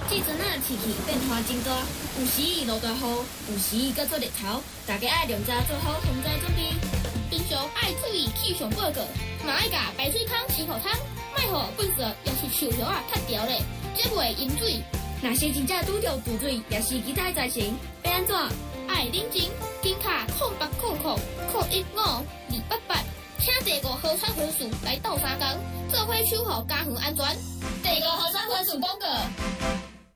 即阵啊，天气变化真大，有时伊落大雨，有时伊搁做日头，大家爱量早做好防灾准备。 平常爱注意气象报告，嘛爱甲排水孔清好通，莫互粪扫也是树叶啊塌掉咧，则袂淹水。 若是真正拄着堵水，也是其他灾情，要安怎？ 爱认真，紧卡0800-015-288，请第5号产分数来斗3工，做伙守护家园安全。 第5号产分数广告。